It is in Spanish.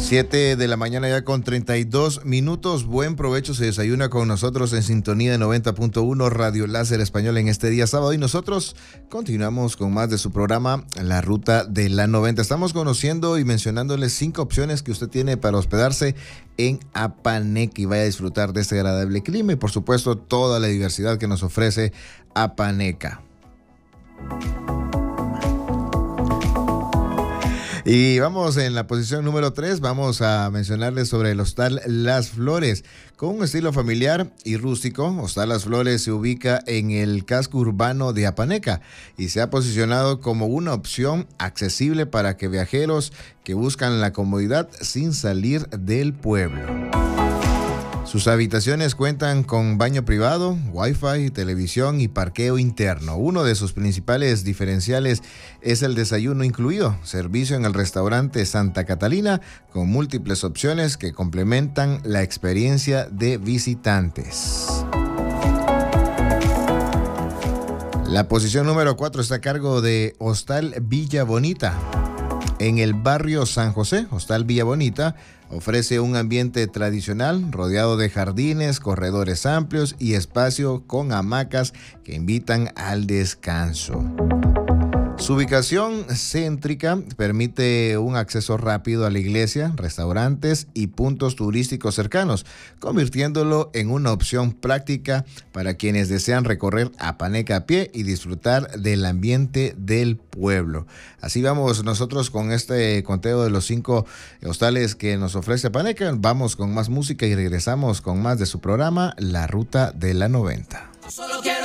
7 de la mañana ya con 32 minutos. Buen provecho, se desayuna con nosotros en sintonía de 90.1 Radio Láser Español en este día sábado. Y nosotros continuamos con más de su programa, La Ruta de la 90. Estamos conociendo y mencionándoles 5 opciones que usted tiene para hospedarse en Apaneca y vaya a disfrutar de este agradable clima y por supuesto toda la diversidad que nos ofrece Apaneca. Y vamos en la posición número 3, vamos a mencionarles sobre el Hostal Las Flores. Con un estilo familiar y rústico, Hostal Las Flores se ubica en el casco urbano de Apaneca y se ha posicionado como una opción accesible para que viajeros que buscan la comodidad sin salir del pueblo. Sus habitaciones cuentan con baño privado, wifi, televisión y parqueo interno. Uno de sus principales diferenciales es el desayuno incluido, servicio en el restaurante Santa Catalina con múltiples opciones que complementan la experiencia de visitantes. La posición número 4 está a cargo de Hostal Villa Bonita. En el barrio San José, Hostal Villa Bonita ofrece un ambiente tradicional rodeado de jardines, corredores amplios y espacio con hamacas que invitan al descanso. Su ubicación céntrica permite un acceso rápido a la iglesia, restaurantes y puntos turísticos cercanos, convirtiéndolo en una opción práctica para quienes desean recorrer Apaneca a pie y disfrutar del ambiente del pueblo. Así vamos nosotros con este conteo de los 5 hostales que nos ofrece Apaneca. Vamos con más música y regresamos con más de su programa, La Ruta de la 90.